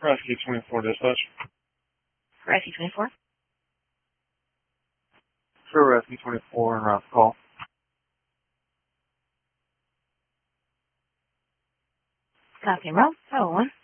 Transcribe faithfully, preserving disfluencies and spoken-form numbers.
Rescue twenty-four dispatch. Rescue twenty-four. Sure, Rescue twenty-four and route call. Copy and roll. Oh, one.